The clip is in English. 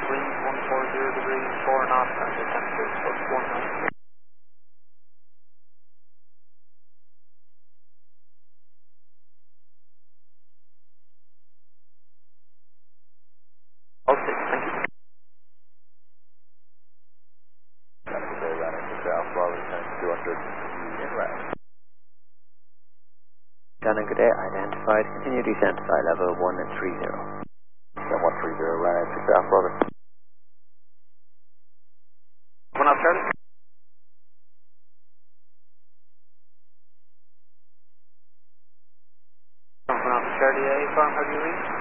wind 140 degrees, 4 knots, and the temperature is plus 1 knot. Okay, thank you. Today running to South Wellington 200 inland. Gunner good day, identified. Continue descent by level 130. 130 running to South Wellington. 1 knots, Charlie. 1 knots, Charlie, A farm, how do you read?